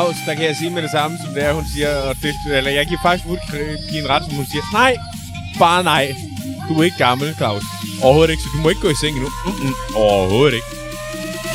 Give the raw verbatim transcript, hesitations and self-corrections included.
Claus, der kan jeg sige med det samme, som det er, hun siger. Og det, eller jeg giver faktisk ud give en ret, som hun siger. Nej, bare nej. Du er ikke gammel, Claus. Overhovedet ikke, så du må ikke gå i seng endnu. Mm-mm. Overhovedet ikke.